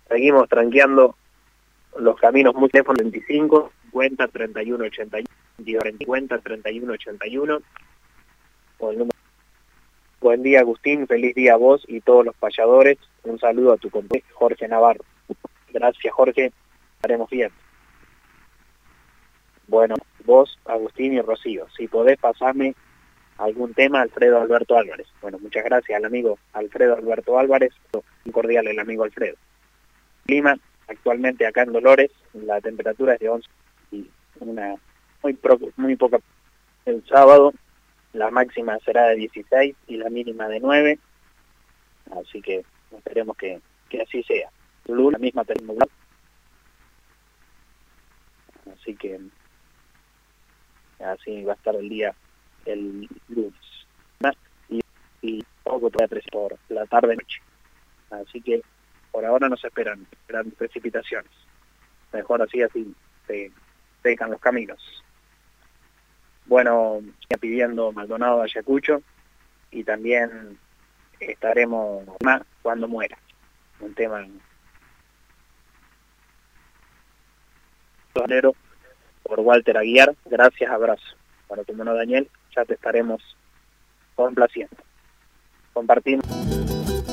Seguimos tranqueando los caminos muy lejos, 25, 50, 31, 81, 50, 31, 81. O el número. Buen día, Agustín, feliz día a vos y todos los payadores. Un saludo a tu compañero Jorge Navarro. Gracias, Jorge, estaremos bien. Bueno, vos, Agustín y Rocío, si podés pasarme algún tema, Alfredo Alberto Álvarez. Bueno, muchas gracias al amigo Alfredo Alberto Álvarez, un cordial el amigo Alfredo. Clima, actualmente acá en Dolores, la temperatura es de 11 y muy poca. El sábado la máxima será de 16 y la mínima de 9, así que esperemos que así sea. Lunes, la misma temperatura, así que así va a estar el día el lunes. Y poco todavía por la tarde-noche. Así que por ahora no se esperan precipitaciones. Mejor así se secan los caminos. Bueno, pidiendo Maldonado de Ayacucho y también estaremos más cuando muera. Un tema por Walter Aguiar. Gracias, abrazo. Bueno, tu hermano Daniel, ya te estaremos complaciendo. Compartimos.